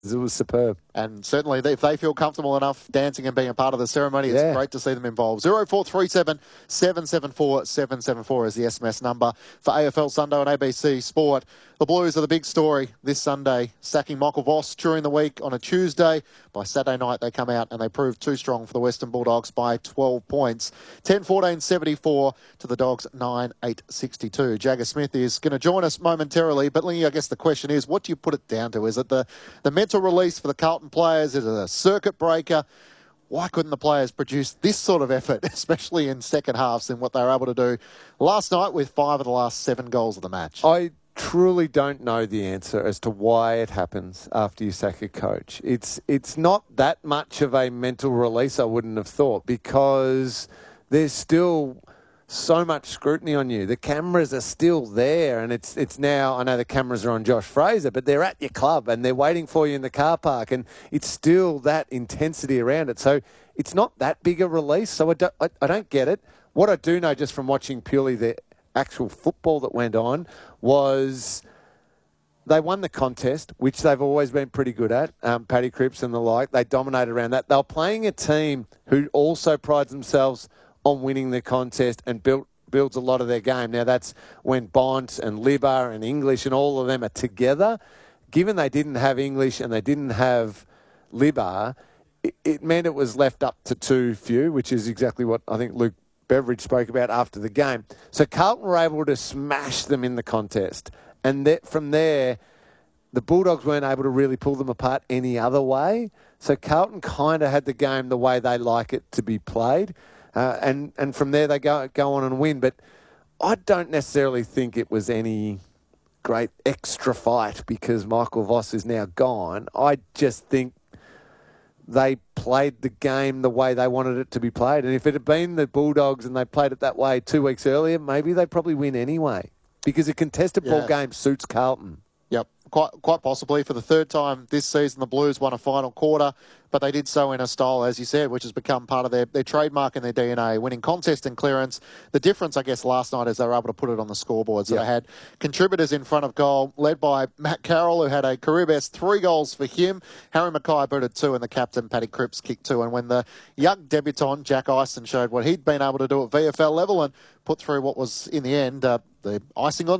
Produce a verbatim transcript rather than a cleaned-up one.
It was superb. And certainly, if they feel comfortable enough dancing and being a part of the ceremony, it's Yeah. great to see them involved. zero four three seven, seven seven four, seven seven four is the S M S number for A F L Sunday on A B C Sport. The Blues are the big story this Sunday, sacking Michael Voss during the week on a Tuesday. By Saturday night, they come out and they prove too strong for the Western Bulldogs by twelve points. ten fourteen seventy-four to the Dogs nine eight sixty-two. Jagger Smith is going to join us momentarily, but Lingy, I guess the question is, what do you put it down to? Is it the, the mental release for the Carlton players? Is it a circuit breaker? Why couldn't the players produce this sort of effort, especially in second halves, than what they were able to do last night with five of the last seven goals of the match? I truly don't know the answer as to why it happens after you sack a coach. It's it's not that much of a mental release, I wouldn't have thought, because there's still so much scrutiny on you. The cameras are still there, and it's it's now, I know the cameras are on Josh Fraser, but they're at your club and they're waiting for you in the car park, and it's still that intensity around it. So it's not that big a release, so I don't, I, I don't get it. What I do know, just from watching purely the actual football that went on, was they won the contest, which they've always been pretty good at, um, Paddy Cripps and the like. They dominated around that. They were playing a team who also prides themselves on winning the contest and built builds a lot of their game. Now, that's when Bont and Libba and English and all of them are together. Given they didn't have English and they didn't have Libba, it, it meant it was left up to too few, which is exactly what I think Luke Beveridge spoke about after the game. So Carlton were able to smash them in the contest. And that, from there, the Bulldogs weren't able to really pull them apart any other way. So Carlton kind of had the game the way they like it to be played. Uh, and, and from there, they go go on and win. But I don't necessarily think it was any great extra fight because Michael Voss is now gone. I just think they played the game the way they wanted it to be played. And if it had been the Bulldogs and they played it that way two weeks earlier, maybe they'd probably win anyway. Because a contested Yeah. ball game suits Carlton. Yep, quite quite possibly. For the third time this season, the Blues won a final quarter, but they did so in a style, as you said, which has become part of their, their trademark and their D N A, winning contest and clearance. The difference, I guess, last night is they were able to put it on the scoreboard. So Yep. they had contributors in front of goal, led by Matt Carroll, who had a career-best three goals for him. Harry Mackay booted two, and the captain, Paddy Cripps, kicked two. And when the young debutant, Jack Ison, showed what he'd been able to do at V F L level and put through what was, in the end, uh, the icing on